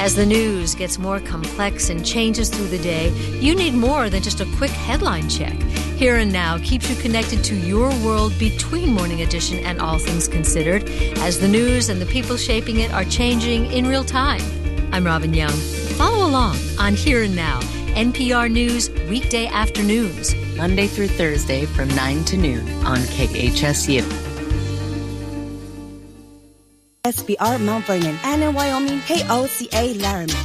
As the news gets more complex and changes through the day, you need more than just a quick headline check. Here and Now keeps you connected to your world between Morning Edition and All Things Considered, as the news and the people shaping it are changing in real time. I'm Robin Young. Follow along on Here and Now, NPR News weekday afternoons, Monday through Thursday from 9 to noon on KHSU. SBR Mount Vernon, and in Wyoming, KOCA Laramie.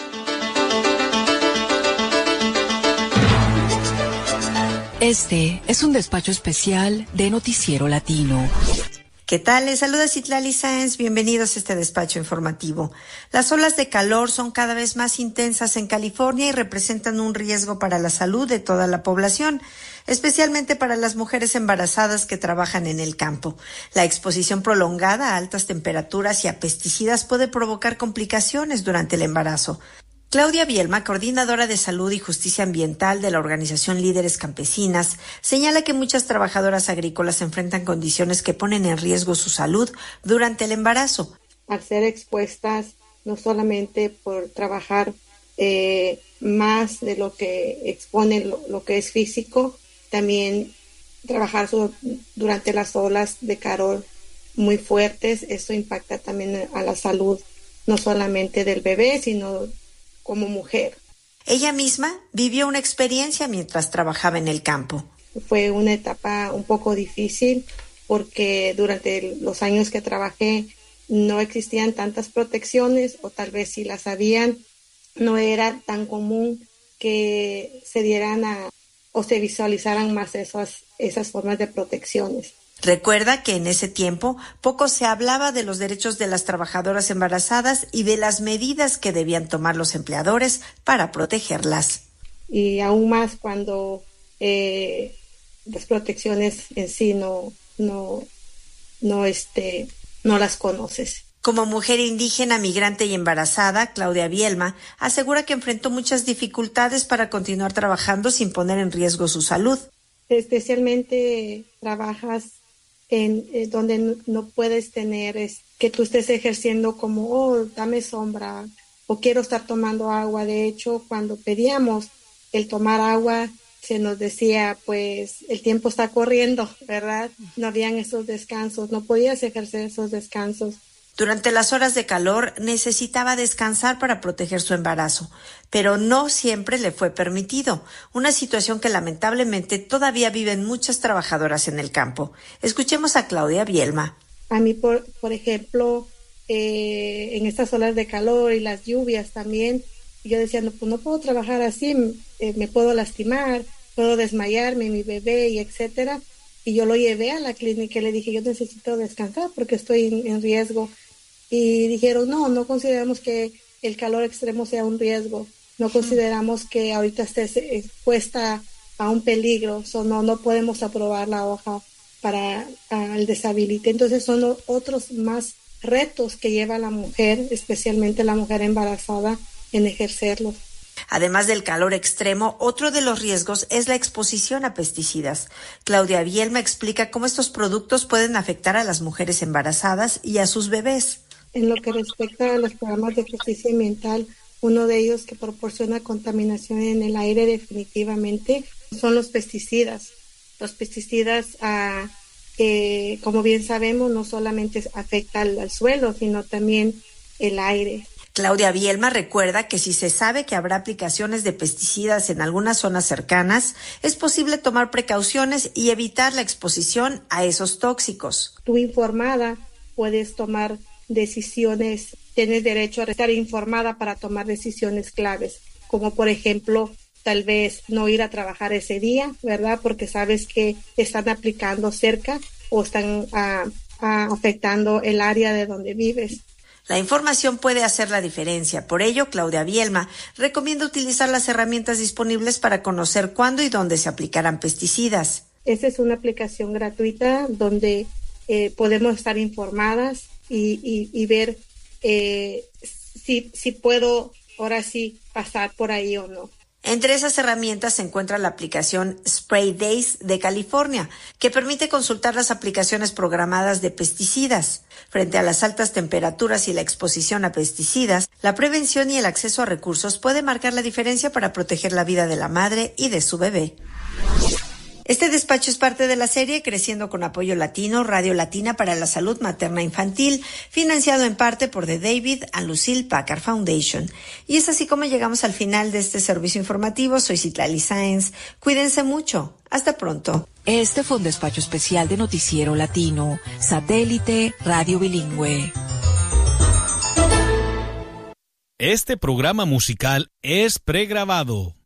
Este es un despacho especial de Noticiero Latino. ¿Qué tal? Les saluda Citlali Sáenz. Bienvenidos a este despacho informativo. Las olas de calor son cada vez más intensas en California y representan un riesgo para la salud de toda la población, especialmente para las mujeres embarazadas que trabajan en el campo. La exposición prolongada a altas temperaturas y a pesticidas puede provocar complicaciones durante el embarazo. Claudia Bielma, coordinadora de Salud y Justicia Ambiental de la organización Líderes Campesinas, señala que muchas trabajadoras agrícolas enfrentan condiciones que ponen en riesgo su salud durante el embarazo. Al ser expuestas no solamente por trabajar más de lo que expone lo que es físico, también trabajar durante las olas de calor muy fuertes, eso impacta también a la salud, no solamente del bebé, sino como mujer. Ella misma vivió una experiencia mientras trabajaba en el campo. Fue una etapa un poco difícil porque durante los años que trabajé no existían tantas protecciones, o tal vez si las habían, no era tan común que se dieran o se visualizaran más esas formas de protecciones. Recuerda que en ese tiempo poco se hablaba de los derechos de las trabajadoras embarazadas y de las medidas que debían tomar los empleadores para protegerlas. Y aún más cuando las protecciones en sí no las conoces. Como mujer indígena, migrante y embarazada, Claudia Bielma asegura que enfrentó muchas dificultades para continuar trabajando sin poner en riesgo su salud. Especialmente trabajas en donde no puedes tener que tú estés ejerciendo como, dame sombra, o quiero estar tomando agua. De hecho, cuando pedíamos el tomar agua, se nos decía, pues, el tiempo está corriendo, ¿verdad? No habían esos descansos, no podías ejercer esos descansos. Durante las horas de calor necesitaba descansar para proteger su embarazo, pero no siempre le fue permitido, una situación que lamentablemente todavía viven muchas trabajadoras en el campo. Escuchemos a Claudia Bielma. A mí, por ejemplo, en estas olas de calor y las lluvias también, yo decía, no puedo trabajar así, me puedo lastimar, puedo desmayarme, mi bebé, y etcétera. Y yo lo llevé a la clínica y le dije, yo necesito descansar porque estoy en riesgo. Y dijeron, no consideramos que el calor extremo sea un riesgo. No consideramos que ahorita estés expuesta a un peligro. No podemos aprobar la hoja para el disability. Entonces son otros más retos que lleva la mujer, especialmente la mujer embarazada, en ejercerlos. Además del calor extremo, otro de los riesgos es la exposición a pesticidas. Claudia Bielma explica cómo estos productos pueden afectar a las mujeres embarazadas y a sus bebés. En lo que respecta a los programas de justicia ambiental, uno de ellos que proporciona contaminación en el aire definitivamente son los pesticidas. Los pesticidas, como bien sabemos, no solamente afecta al suelo, sino también el aire. Claudia Bielma recuerda que si se sabe que habrá aplicaciones de pesticidas en algunas zonas cercanas, es posible tomar precauciones y evitar la exposición a esos tóxicos. Tú informada puedes tomar decisiones, tienes derecho a estar informada para tomar decisiones claves, como por ejemplo, tal vez no ir a trabajar ese día, ¿verdad? Porque sabes que están aplicando cerca o están afectando el área de donde vives. La información puede hacer la diferencia. Por ello, Claudia Bielma recomienda utilizar las herramientas disponibles para conocer cuándo y dónde se aplicarán pesticidas. Esa es una aplicación gratuita donde podemos estar informadas y ver si puedo ahora sí pasar por ahí o no. Entre esas herramientas se encuentra la aplicación Spray Days de California, que permite consultar las aplicaciones programadas de pesticidas. Frente a las altas temperaturas y la exposición a pesticidas, la prevención y el acceso a recursos puede marcar la diferencia para proteger la vida de la madre y de su bebé. Este despacho es parte de la serie Creciendo con Apoyo Latino, Radio Latina para la Salud Materna Infantil, financiado en parte por The David and Lucille Packard Foundation. Y es así como llegamos al final de este servicio informativo. Soy Citlali Sáenz. Cuídense mucho. Hasta pronto. Este fue un despacho especial de Noticiero Latino, Satélite Radio Bilingüe. Este programa musical es pregrabado.